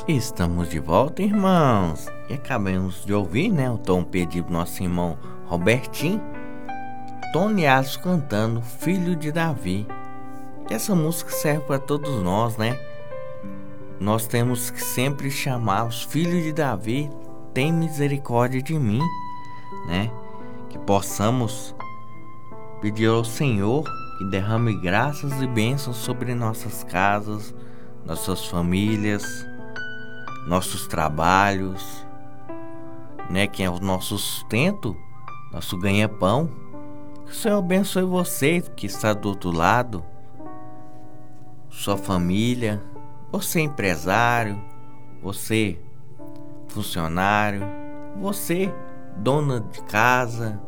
Estamos de volta, irmãos. E acabamos de ouvir, o tom pedido do nosso irmão Robertinho, Tony Alves cantando Filho de Davi. E essa música serve para todos nós, Nós temos que sempre chamar os filhos de Davi, tem misericórdia de mim, Que possamos pedir ao Senhor que derrame graças e bênçãos sobre nossas casas, nossas famílias, nossos trabalhos, que é o nosso sustento, nosso ganha-pão. Que o Senhor abençoe você que está do outro lado, sua família, você empresário, você funcionário, você dono de casa,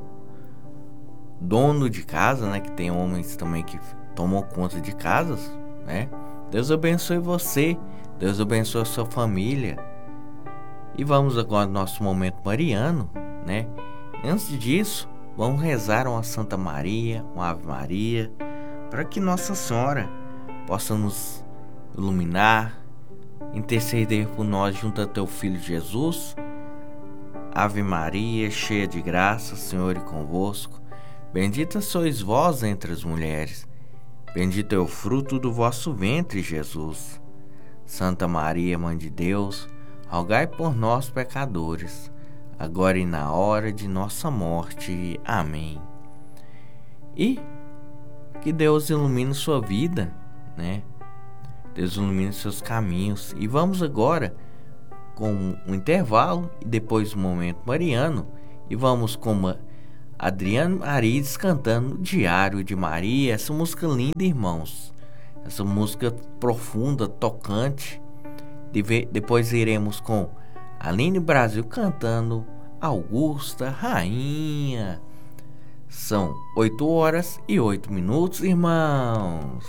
que tem homens também que tomam conta de casas, Deus abençoe você, Deus abençoe a sua família. E vamos agora ao nosso momento mariano, Antes disso, vamos rezar uma Santa Maria, uma Ave Maria, para que Nossa Senhora possa nos iluminar, interceder por nós junto a teu Filho Jesus. Ave Maria, cheia de graça, o Senhor é convosco. Bendita sois vós entre as mulheres, bendito é o fruto do vosso ventre, Jesus. Santa Maria, Mãe de Deus, rogai por nós, pecadores, agora e na hora de nossa morte. Amém. E que Deus ilumine sua vida, Deus ilumine seus caminhos. E vamos agora com um intervalo e depois um momento mariano. E vamos com Adriano Marides cantando Diário de Maria. Essa música linda, irmãos. Essa música profunda, tocante. Depois iremos com Aline Brasil cantando Augusta Rainha. São 8h08, irmãos.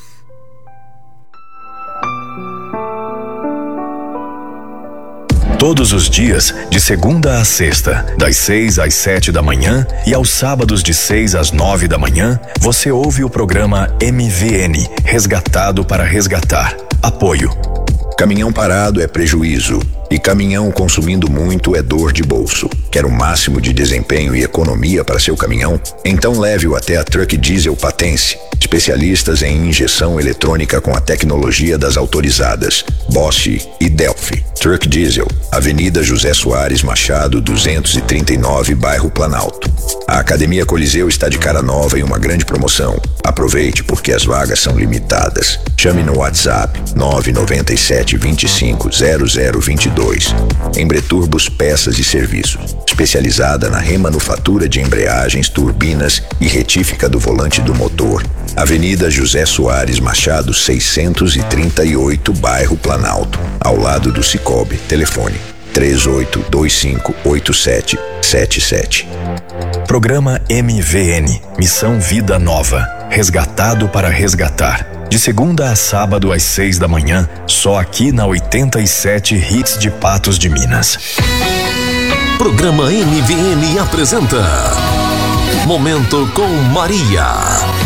Todos os dias, de segunda a sexta, das 6 às 7 da manhã e aos sábados de 6 às 9 da manhã, você ouve o programa MVN, Resgatado para Resgatar. Apoio. Caminhão parado é prejuízo e caminhão consumindo muito é dor de bolso. Quer o máximo de desempenho e economia para seu caminhão? Então leve-o até a Truck Diesel Patense, especialistas em injeção eletrônica com a tecnologia das autorizadas Bosch e Delphi. Truck Diesel, Avenida José Soares Machado, 239, bairro Planalto. A Academia Coliseu está de cara nova em uma grande promoção. Aproveite porque as vagas são limitadas. Chame no WhatsApp 997 25 0022. Embreturbos Peças e Serviços, especializada na remanufatura de embreagens, turbinas e retífica do volante do motor. Avenida José Soares Machado, 638, bairro Planalto, ao lado do Cicobi. Telefone 38258777. Programa MVN, Missão Vida Nova, Resgatado para Resgatar. De segunda a sábado às 6 da manhã, só aqui na 87 Hits de Patos de Minas. Programa MVN apresenta Momento com Maria.